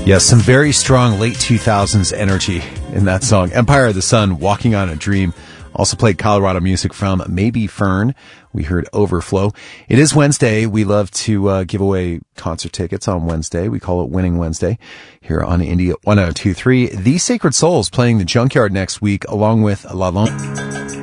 Yes, some very strong late 2000s energy in that song. Empire of the Sun, Walking on a Dream. Also played Colorado music from Maybe Fern. We heard Overflow. It is Wednesday. We love to give away concert tickets on Wednesday. We call it Winning Wednesday here on Indie 1023. The Sacred Souls playing the Junkyard next week along with La Longue.